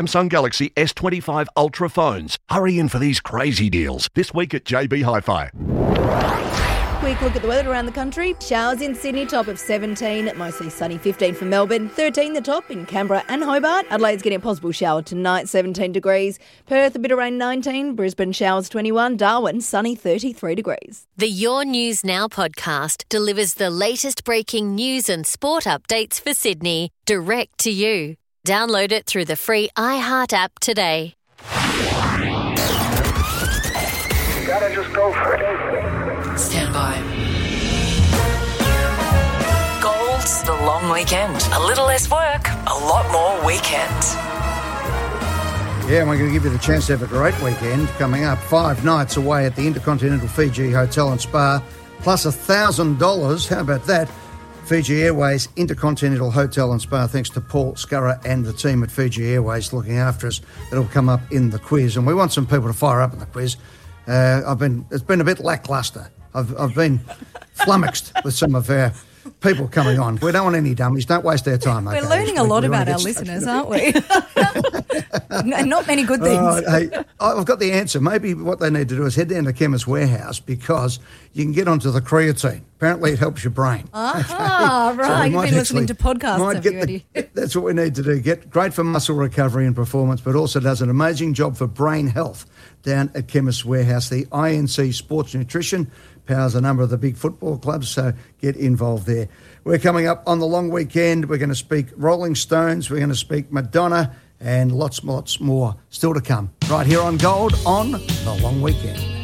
Samsung Galaxy S25 Ultra phones. Hurry in for these crazy deals this week at JB Hi-Fi. Quick look at the weather around the country. Showers in Sydney, top of 17, mostly sunny 15 for Melbourne, 13 the top in Canberra and Hobart. Adelaide's getting a possible shower tonight, 17 degrees. Perth, a bit of rain, 19. Brisbane, showers, 21. Darwin, sunny, 33 degrees. The Your News Now podcast delivers the latest breaking news and sport updates for Sydney, direct to you. Download it through the free iHeart app today. You gotta just go for it. Stand by. Gold's the long weekend. A little less work, a lot more weekend. Yeah, and we're going to give you the chance to have a great weekend coming up. 5 nights away at the Intercontinental Fiji Hotel and Spa, plus $1,000. How about that? Fiji Airways Intercontinental Hotel and Spa, thanks to Paul Scurra and the team at Fiji Airways looking after us. It'll come up in the quiz, and we want some people to fire up in the quiz. It's been a bit lacklustre. I've been flummoxed with some of our people coming on. We don't want any dummies. Don't waste our time. We're learning a lot about our listeners, aren't we? Not many good things. Hey, I've got the answer. Maybe what they need to do is head down to Chemist Warehouse because you can get onto the creatine. Apparently it helps your brain. Right. So You've been listening to podcasts, have you, Eddie? That's what we need to do. Great for muscle recovery and performance, but also does an amazing job for brain health down at Chemist Warehouse. The INC Sports Nutrition powers a number of the big football clubs, so get involved there. We're coming up on the long weekend. We're going to speak Rolling Stones. We're going to speak Madonna and lots more still to come. Right here on Gold on the long weekend.